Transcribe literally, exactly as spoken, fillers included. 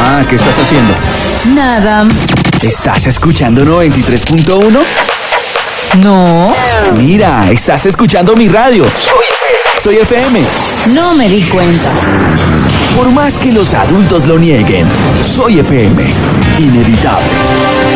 Ah, ¿qué estás haciendo? Nada. ¿Estás escuchando noventa y tres punto uno? No. Mira, estás escuchando mi radio. Soy F M. No me di cuenta. Por más que los adultos lo nieguen, Soy F M. Inevitable.